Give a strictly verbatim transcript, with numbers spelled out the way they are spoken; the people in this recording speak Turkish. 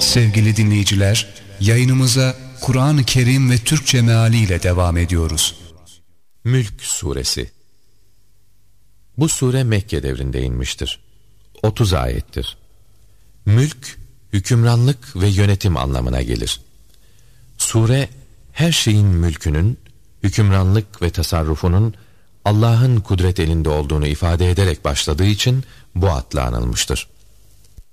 Sevgili dinleyiciler, yayınımıza Kur'an-ı Kerim ve Türkçe mealiyle devam ediyoruz. Mülk Suresi. Bu sure Mekke devrinde inmiştir. otuz ayettir. Mülk, hükümranlık ve yönetim anlamına gelir. Sure, her şeyin mülkünün, hükümranlık ve tasarrufunun Allah'ın kudret elinde olduğunu ifade ederek başladığı için bu adla anılmıştır.